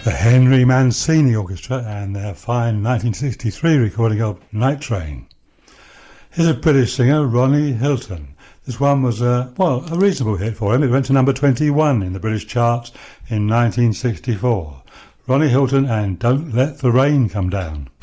the Henry Mancini Orchestra and their fine 1963 recording of Night Train. Here's a British singer, Ronnie Hilton. This one was a reasonable hit for him. It went to number 21 in the British charts in 1964. Ronnie Hilton and Don't Let the Rain Come Down.